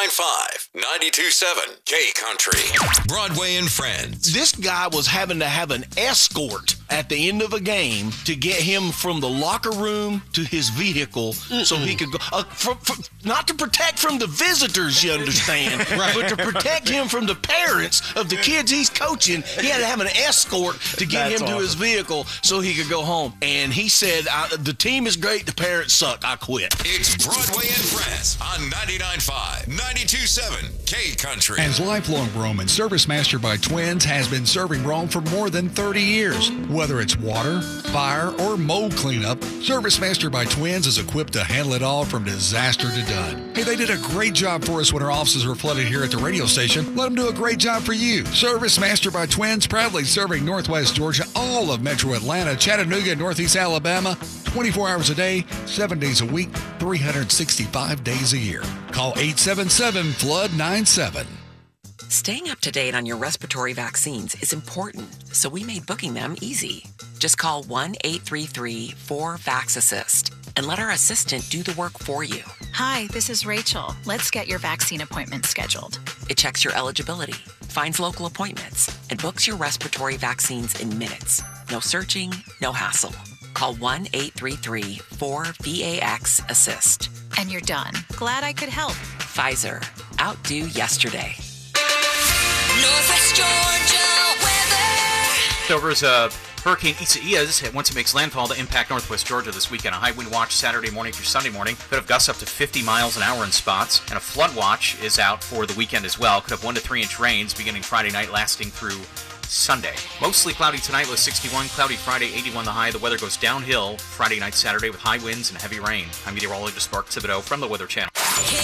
99.5, 92.7 K Country. Broadway and Friends. This guy was having to have an escort at the end of a game to get him from the locker room to his vehicle so he could go. Not to protect from the visitors, you understand, right, but to protect him from the parents of the kids he's coaching. He had to have an escort to get him to his vehicle so he could go home. And he said, the team is great, the parents suck, I quit. It's Broadway and Friends on 99.5, 92.7 K Country. As lifelong Roman, Service Master by Twins has been serving Rome for more than 30 years. Whether it's water, fire, or mold cleanup, Service Master by Twins is equipped to handle it all from disaster to done. Hey, they did a great job for us when our offices were flooded here at the radio station. Let them do a great job for you. Service Master by Twins, proudly serving Northwest Georgia, all of Metro Atlanta, Chattanooga, and Northeast Alabama, 24 hours a day, 7 days a week, 365 days a year. Call 877-FLOOD-97. Staying up to date on your respiratory vaccines is important, so we made booking them easy. Just call 1-833-4VAX-ASSIST and let our assistant do the work for you. Hi, this is Rachel. Let's get your vaccine appointment scheduled. It checks your eligibility, finds local appointments, and books your respiratory vaccines in minutes. No searching, no hassle. Call 1-833-4VAX-ASSIST. And you're done. Glad I could help. Pfizer. Outdo yesterday. Northwest Georgia weather. Over's Hurricane Isaias, once it makes landfall, to impact northwest Georgia this weekend. A high wind watch Saturday morning through Sunday morning. Could have gusts up to 50 miles an hour in spots. And a flood watch is out for the weekend as well. Could have 1 to 3 inch rains beginning Friday night, lasting through Sunday. Mostly cloudy tonight with 61, cloudy Friday, 81 the high. The weather goes downhill Friday night, Saturday with high winds and heavy rain. I'm meteorologist Mark Thibodeau from the Weather Channel.